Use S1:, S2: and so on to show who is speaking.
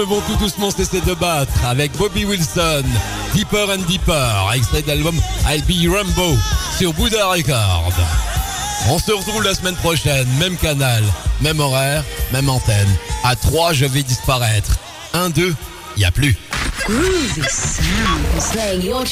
S1: Vont tout doucement cesser de battre avec Bobby Wilson, Deeper and Deeper, extrait de l'album I'll Be Rambo sur Buddha Records. On se retrouve la semaine prochaine, même canal, même horaire, même antenne. À 3, je vais disparaître. 1, 2, y a plus.
S2: Groovy sound, playing your